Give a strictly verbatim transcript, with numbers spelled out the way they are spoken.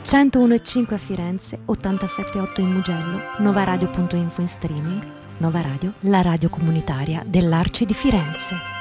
centouno e cinque a Firenze, ottantasette virgola otto in Mugello, novaradio punto info in streaming. Nova Radio, la radio comunitaria dell'Arci di Firenze.